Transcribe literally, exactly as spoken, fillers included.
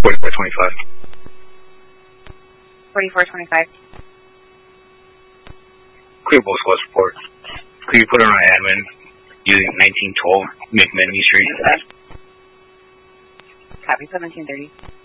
forty-four twenty-five. forty-four twenty-five. Clear both squad support. Could you put it on admin using nineteen twelve McMenemy Street? Copy seventeen thirty.